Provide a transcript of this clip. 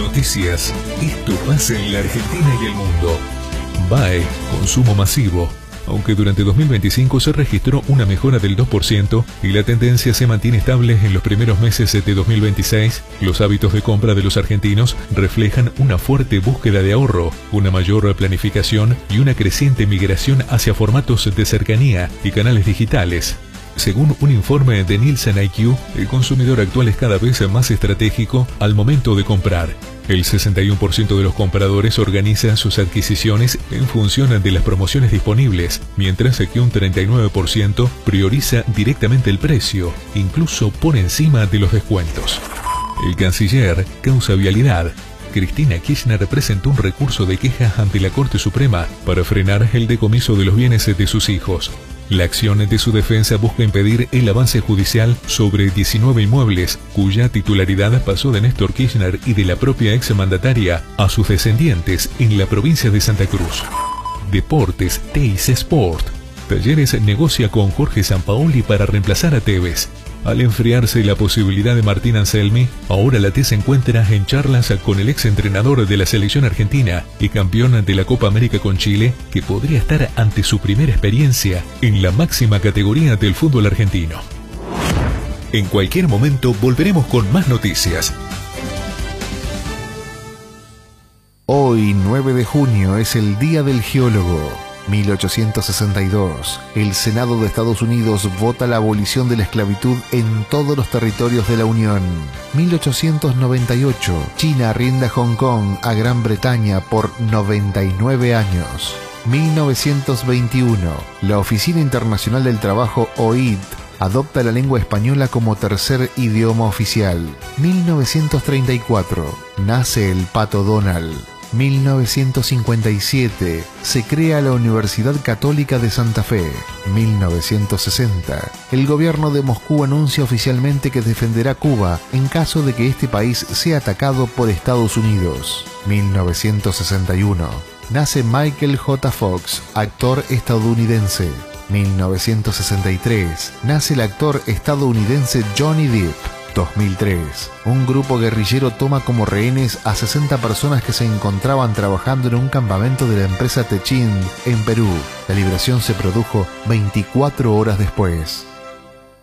noticias, esto pasa en la Argentina y el mundo. BAE, consumo masivo. Aunque durante 2025 se registró una mejora del 2% y la tendencia se mantiene estable en los primeros meses de 2026, los hábitos de compra de los argentinos reflejan una fuerte búsqueda de ahorro, una mayor planificación y una creciente migración hacia formatos de cercanía y canales digitales. Según un informe de Nielsen IQ, el consumidor actual es cada vez más estratégico al momento de comprar. El 61% de los compradores organiza sus adquisiciones en función de las promociones disponibles, mientras que un 39% prioriza directamente el precio, incluso por encima de los descuentos. El canciller causa vialidad. Cristina Kirchner presentó un recurso de queja ante la Corte Suprema para frenar el decomiso de los bienes de sus hijos. La acción de su defensa busca impedir el avance judicial sobre 19 inmuebles, cuya titularidad pasó de Néstor Kirchner y de la propia exmandataria a sus descendientes en la provincia de Santa Cruz. Deportes TIC Sport. Talleres negocia con Jorge Sampaoli para reemplazar a Tevez. Al enfriarse la posibilidad de Martín Anselmi, ahora la T se encuentra en charlas con el exentrenador de la selección argentina y campeón de la Copa América con Chile, que podría estar ante su primera experiencia en la máxima categoría del fútbol argentino. En cualquier momento volveremos con más noticias. Hoy, 9 de junio, es el Día del Geólogo. 1862. El Senado de Estados Unidos vota la abolición de la esclavitud en todos los territorios de la Unión. 1898. China arrienda Hong Kong a Gran Bretaña por 99 años. 1921. La Oficina Internacional del Trabajo, OIT, adopta la lengua española como tercer idioma oficial. 1934. Nace el Pato Donald. 1957. Se crea la Universidad Católica de Santa Fe. 1960. El gobierno de Moscú anuncia oficialmente que defenderá Cuba en caso de que este país sea atacado por Estados Unidos. 1961. Nace Michael J. Fox, actor estadounidense. 1963. Nace el actor estadounidense Johnny Depp. 2003. Un grupo guerrillero toma como rehenes a 60 personas que se encontraban trabajando en un campamento de la empresa Techint en Perú. La liberación se produjo 24 horas después.